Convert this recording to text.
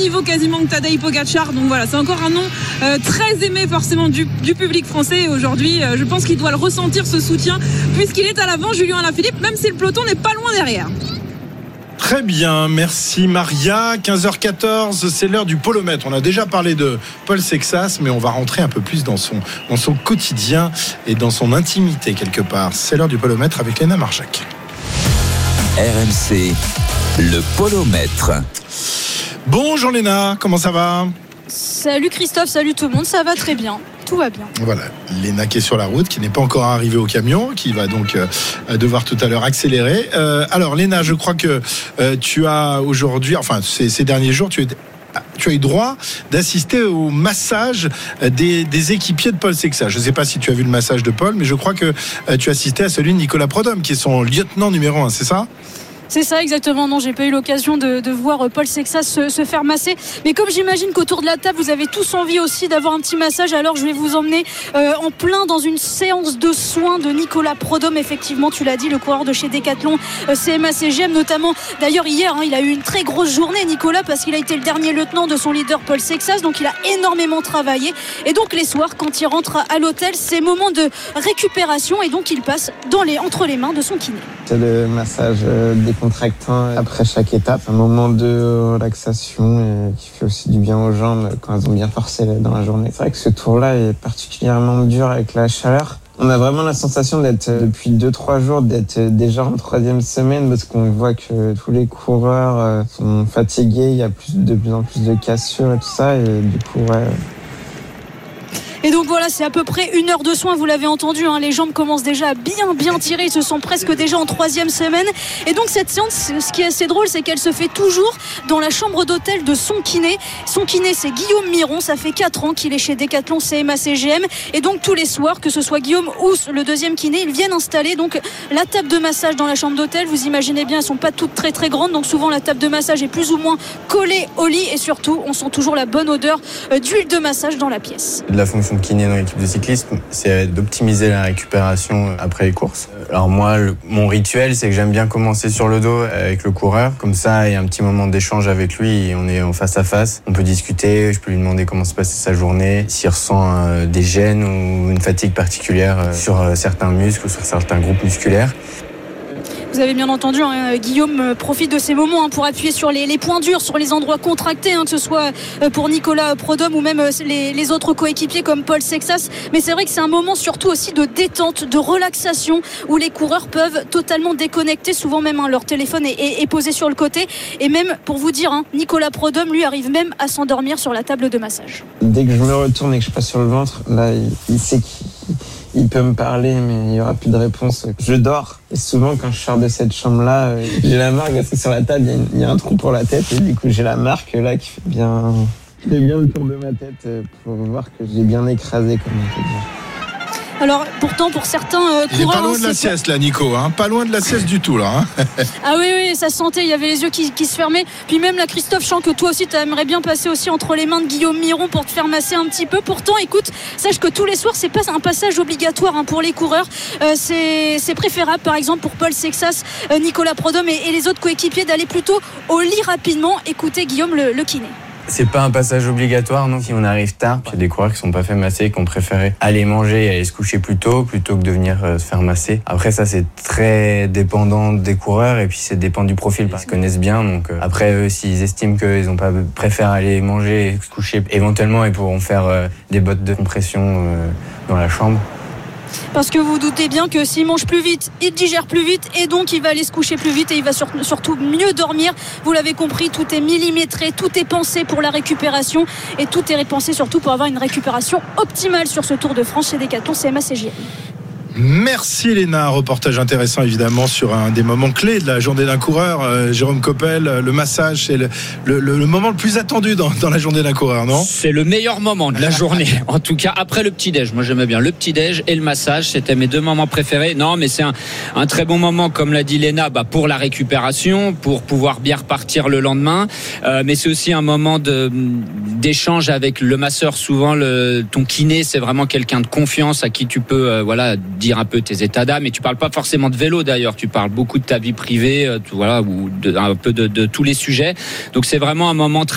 niveau quasiment que Tadej Pogačar. Donc voilà, c'est encore un nom très aimé forcément du public français. Et aujourd'hui, je pense qu'il doit le ressentir, ce soutien, puisqu'il est à l'avant, Julien Alaphilippe, même si le peloton n'est pas loin derrière. Très bien, merci Maria. 15h14, c'est l'heure du polomètre. On a déjà parlé de Paul Sexas, mais on va rentrer un peu plus dans son quotidien et dans son intimité quelque part. C'est l'heure du polomètre avec Léna Marjac. RMC, le polomètre. Bonjour Léna, comment ça va ? Salut Christophe, salut tout le monde, ça va très bien. Tout va bien. Voilà, Léna qui est sur la route, qui n'est pas encore arrivée au camion, qui va donc devoir tout à l'heure accélérer. Alors Léna, je crois que tu as aujourd'hui, enfin ces derniers jours, tu as eu droit d'assister au massage des équipiers de Paul Sexas. Je ne sais pas si tu as vu le massage de Paul, mais je crois que tu as assisté à celui de Nicolas Prodhomme, qui est son lieutenant numéro 1, c'est ça ? C'est ça exactement, non, j'ai pas eu l'occasion de voir Paul Sexas se faire masser, mais comme j'imagine qu'autour de la table vous avez tous envie aussi d'avoir un petit massage, alors je vais vous emmener en plein dans une séance de soins de Nicolas Prodhomme. Effectivement, tu l'as dit, le coureur de chez Decathlon CMA CGM notamment. D'ailleurs hier, il a eu une très grosse journée Nicolas, parce qu'il a été le dernier lieutenant de son leader Paul Sexas, donc il a énormément travaillé, et donc les soirs quand il rentre à l'hôtel, c'est moment de récupération, et donc il passe entre les mains de son kiné. C'est le massage décontractant après chaque étape, un moment de relaxation et qui fait aussi du bien aux jambes quand elles ont bien forcé dans la journée. C'est vrai que ce tour-là est particulièrement dur avec la chaleur. On a vraiment la sensation d'être, depuis 2-3 jours, d'être déjà en 3e semaine, parce qu'on voit que tous les coureurs sont fatigués, il y a de plus en plus de cassures et tout ça, et du coup, ouais. Et donc voilà, c'est à peu près 1 heure de soins, vous l'avez entendu, les jambes commencent déjà à bien tirer, ils se sont presque déjà en 3e semaine. Et donc cette séance, ce qui est assez drôle, c'est qu'elle se fait toujours dans la chambre d'hôtel de son kiné. Son kiné, c'est Guillaume Miron, ça fait 4 ans qu'il est chez Decathlon CMA CGM, et donc tous les soirs, que ce soit Guillaume ou le deuxième kiné, ils viennent installer donc la table de massage dans la chambre d'hôtel. Vous imaginez bien, elles sont pas toutes très très grandes, donc souvent la table de massage est plus ou moins collée au lit, et surtout on sent toujours la bonne odeur d'huile de massage dans la pièce. La fonction de kiné dans l'équipe de cyclisme, c'est d'optimiser la récupération après les courses. Alors moi, mon rituel, c'est que j'aime bien commencer sur le dos avec le coureur. Comme ça, il y a un petit moment d'échange avec lui et on est en face à face. On peut discuter, je peux lui demander comment se passe sa journée, s'il ressent des gênes ou une fatigue particulière sur certains muscles ou sur certains groupes musculaires. Vous avez bien entendu, Guillaume profite de ces moments pour appuyer sur les points durs, sur les endroits contractés, que ce soit pour Nicolas Prodhomme ou même les autres coéquipiers comme Paul Sexas. Mais c'est vrai que c'est un moment surtout aussi de détente, de relaxation, où les coureurs peuvent totalement déconnecter. Souvent même leur téléphone est posé sur le côté. Et même, pour vous dire, Nicolas Prodhomme, lui, arrive même à s'endormir sur la table de massage. Dès que je me retourne et que je passe sur le ventre, là, il sait qu'il peut me parler, mais il n'y aura plus de réponse. Je dors. Et souvent, quand je sors de cette chambre-là, j'ai la marque, parce que sur la table, il y a un trou pour la tête. Et du coup, j'ai la marque là qui fait bien le tour de ma tête pour voir que j'ai bien écrasé, comme on peut dire. Alors pourtant pour certains coureurs, il est pas loin de la sieste là, Nico, pas loin de la sieste du tout là. Ah oui, ça se sentait, il y avait les yeux qui se fermaient. Puis même là, Christophe, je sens que toi aussi tu aimerais bien passer aussi entre les mains de Guillaume Miron pour te faire masser un petit peu. Pourtant, écoute, sache que tous les soirs c'est pas un passage obligatoire pour les coureurs. C'est préférable par exemple pour Paul Sexas, Nicolas Prodhomme et les autres coéquipiers d'aller plutôt au lit rapidement. Écoutez Guillaume le kiné. C'est pas un passage obligatoire, non. Si on arrive tard, il y a des coureurs qui sont pas fait masser, qui ont préféré aller manger et aller se coucher plus tôt plutôt que de venir se faire masser. Après ça, c'est très dépendant des coureurs et puis c'est dépend du profil parce qu'ils connaissent bien. Donc après eux, s'ils estiment qu'ils ont pas préfèrent aller manger et se coucher, éventuellement ils pourront faire des bottes de compression dans la chambre. Parce que vous doutez bien que s'il mange plus vite, il digère plus vite et donc il va aller se coucher plus vite et il va surtout mieux dormir. Vous l'avez compris, tout est millimétré, tout est pensé pour la récupération et tout est pensé surtout pour avoir une récupération optimale sur ce Tour de France chez Decathlon CMA CGM. Merci Léna, reportage intéressant évidemment sur un des moments clés de la journée d'un coureur. Jérôme Coppel, le massage, c'est le moment le plus attendu dans la journée d'un coureur, non ? C'est le meilleur moment de la journée, en tout cas après le petit-déj. Moi j'aimais bien le petit-déj et le massage, c'était mes 2 moments préférés. Non mais c'est un très bon moment, comme l'a dit Léna, pour la récupération, pour pouvoir bien repartir le lendemain. Mais c'est aussi un moment d'échange avec le masseur. Souvent ton kiné, c'est vraiment quelqu'un de confiance à qui tu peux dire un peu tes états d'âme, et tu parles pas forcément de vélo d'ailleurs, tu parles beaucoup de ta vie privée, ou un peu de tous les sujets. Donc c'est vraiment un moment très